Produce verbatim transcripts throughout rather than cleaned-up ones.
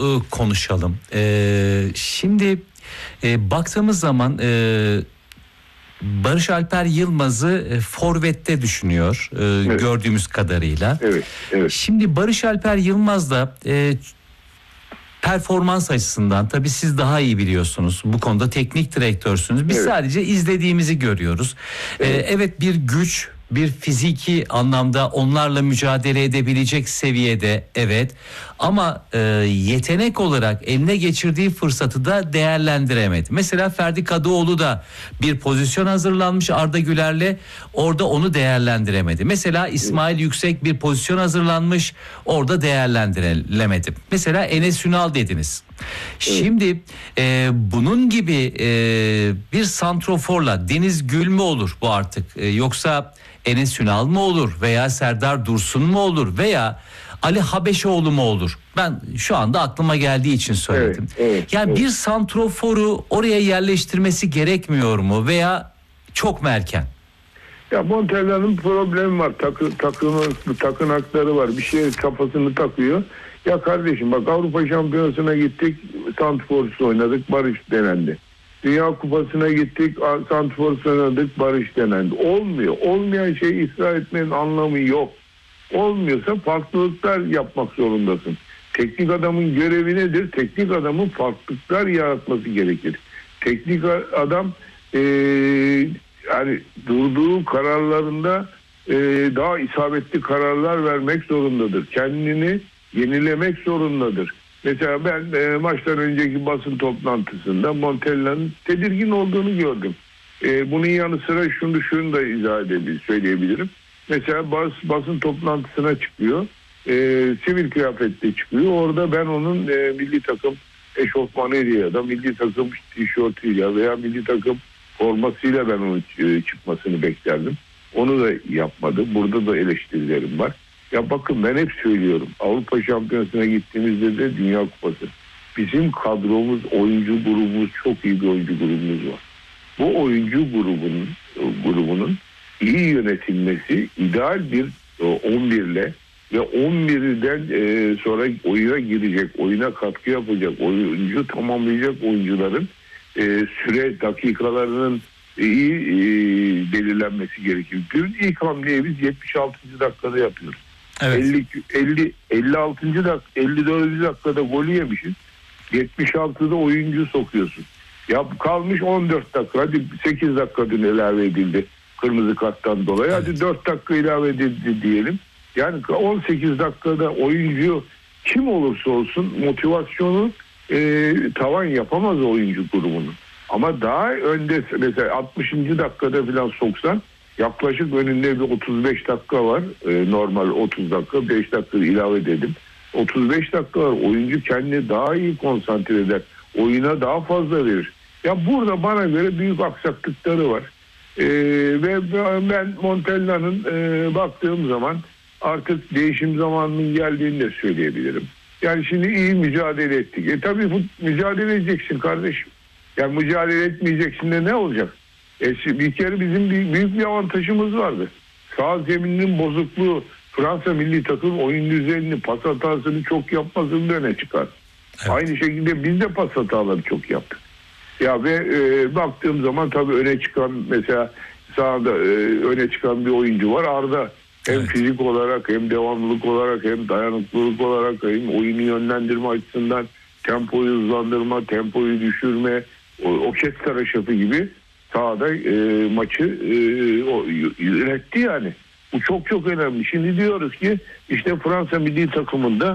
e, konuşalım. E, şimdi e, baktığımız zaman e, Barış Alper Yılmaz'ı e, forvette düşünüyor e, evet. gördüğümüz kadarıyla. Evet, evet. Şimdi Barış Alper Yılmaz da e, performans açısından tabii siz daha iyi biliyorsunuz. Bu konuda teknik direktörsünüz. Biz evet. sadece izlediğimizi görüyoruz. Evet. Ee, evet bir güç, bir fiziki anlamda onlarla mücadele edebilecek seviyede evet. Ama e, yetenek olarak eline geçirdiği fırsatı da değerlendiremedi. Mesela Ferdi Kadıoğlu da bir pozisyon hazırlanmış Arda Güler'le, orada onu değerlendiremedi. Mesela İsmail Yüksek bir pozisyon hazırlanmış, orada değerlendirilemedi. Mesela Enes Ünal dediniz. Şimdi e, bunun gibi e, bir santroforla Deniz Gül mü olur bu artık e, yoksa Enes Ünal mı olur veya Serdar Dursun mu olur veya Ali Habeşoğlu mu olur? Ben şu anda aklıma geldiği için söyledim. Evet, evet, yani evet. bir santroforu oraya yerleştirmesi gerekmiyor mu veya çok mu erken? Ya Montella'nın problemi var. Takı, takımı, takınakları var. Bir şeye kafasını takıyor. Ya kardeşim bak Avrupa Şampiyonası'na gittik. Santrfor'suz oynadık. Barış denendi. Dünya Kupası'na gittik. Santrfor'suz oynadık. Barış denendi. Olmuyor. Olmayan şeyi ısrar etmenin anlamı yok. Olmuyorsa farklılıklar yapmak zorundasın. Teknik adamın görevi nedir? Teknik adamın farklılıklar yaratması gerekir. Teknik adam ee, yani durduğu kararlarında e, daha isabetli kararlar vermek zorundadır. Kendini yenilemek zorundadır. Mesela ben e, maçtan önceki basın toplantısında Montella'nın tedirgin olduğunu gördüm. E, bunun yanı sıra şunu şunu da izah edebilirim, söyleyebilirim. Mesela bas, basın toplantısına çıkıyor. E, sivil kıyafetle çıkıyor. Orada ben onun e, milli takım eşofmanıyla ya da milli takım tişörtüyle veya milli takım formasıyla ben onun çıkmasını beklerdim. Onu da yapmadı. Burada da eleştirilerim var. Ya bakın ben hep söylüyorum. Avrupa Şampiyonası'na gittiğimizde de Dünya Kupası. Bizim kadromuz, oyuncu grubumuz, çok iyi bir oyuncu grubumuz var. Bu oyuncu grubunun grubunun iyi yönetilmesi ideal bir on birle ve on birden sonra oyuna girecek, oyuna katkı yapacak, oyuncu tamamlayacak oyuncuların e, süre dakikalarının iyi e, belirlenmesi gerekiyor. Dün ilk hamleyi biz yetmiş altıncı dakikada yapıyoruz. Evet. elli, elli, elli altıncı dakika, elli dördüncü dakikada golü yemişiz. yetmiş altıda oyuncu sokuyorsun. Ya kalmış on dört dakika. Hadi sekiz dakika dün ilave edildi. Kırmızı karttan dolayı. Evet. Hadi dört dakika ilave edildi diyelim. Yani on sekiz dakikada oyuncu kim olursa olsun motivasyonu e, tavan yapamaz oyuncu grubunun. Ama daha önde mesela altmışıncı dakikada falan soksan yaklaşık önünde bir otuz beş dakika var. E, normal otuz dakika, beş dakika ilave edelim. otuz beş dakika var. Oyuncu kendini daha iyi konsantre eder. Oyuna daha fazla verir. Ya burada bana göre büyük aksaklıkları var. E, ve ben Montella'nın e, baktığım zaman artık değişim zamanının geldiğini de söyleyebilirim. Yani şimdi iyi mücadele ettik. E tabii mücadele edeceksin kardeşim. Yani mücadele etmeyeceksin de ne olacak? E, bir kere bizim bir, büyük bir avantajımız vardı. Sağ zemininin bozukluğu Fransa milli takım oyun düzenini, pas hatasını çok yapmasını öne çıkar. Evet. Aynı şekilde biz de pas hataları çok yaptık. Ya ve e, baktığım zaman tabii öne çıkan mesela sahada e, öne çıkan bir oyuncu var Arda. Hem evet. fizik olarak hem devamlılık olarak hem dayanıklılık olarak hem oyunu yönlendirme açısından tempoyu hızlandırma, tempoyu düşürme, o, orkestra şefi gibi sahada e, maçı e, o, yönetti yani. Bu çok çok önemli. Şimdi diyoruz ki işte Fransa milli takımında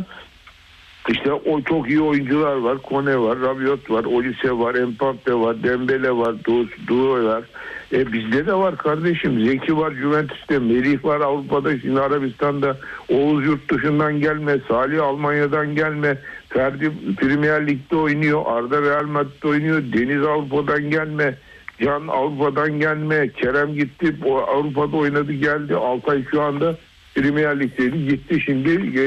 işte o çok iyi oyuncular var. Kone var, Rabiot var, Olise var, Mbappe var, Dembele var, Doué var. E bizde de var kardeşim. Zeki var Juventus'te, Melih var Avrupa'da, şimdi Arabistan'da, Oğuz yurt dışından gelme, Salih Almanya'dan gelme, Ferdi Premier Lig'de oynuyor, Arda Real Madrid'de oynuyor, Deniz Avrupa'dan gelme, Can Avrupa'dan gelme, Kerem gitti o Avrupa'da oynadı geldi, Altay şu anda Premier Lig'deydi gitti şimdi e,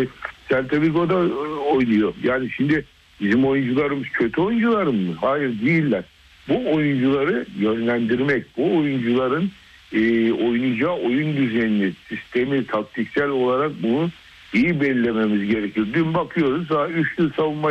Celta Vigo'da oynuyor. Yani şimdi bizim oyuncularımız kötü oyuncular mı? Hayır değiller. Bu oyuncuları yönlendirmek, bu oyuncuların e, oynayacağı oyun düzenini, sistemi, taktiksel olarak bunu iyi belirlememiz gerekiyor. Dün bakıyoruz, üçlü savunma